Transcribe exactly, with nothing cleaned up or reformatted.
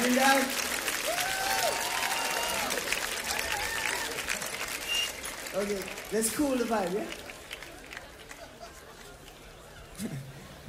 Bring down. Okay, let's cool the vibe, yeah?